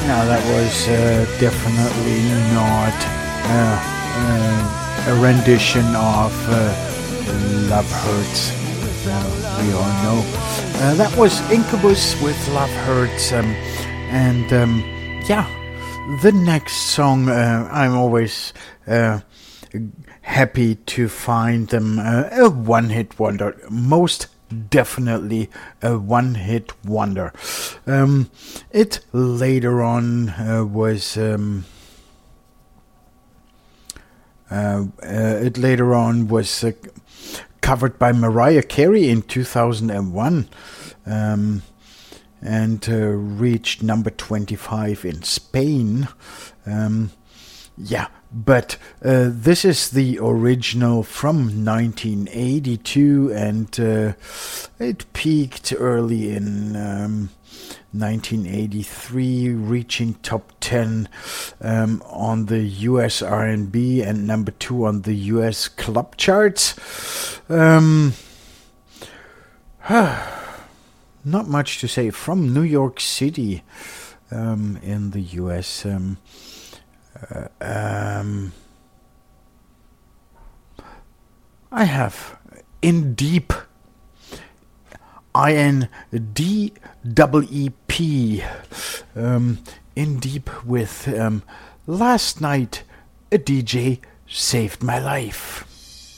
Now that was definitely not a rendition of Love Hurts. We all know. That was Incubus with Love Hurts. The next song, I'm always happy to find them a one-hit wonder. Most definitely a one-hit wonder. It later on was covered by Mariah Carey in 2001 and reached number 25 in Spain. But this is the original from 1982, and it peaked early in 1983, reaching top 10 on the US R&B and number 2 on the US club charts. Not much to say. From New York City in the US. I have In Deep, INDEEP, In Deep with Last Night a DJ Saved My Life.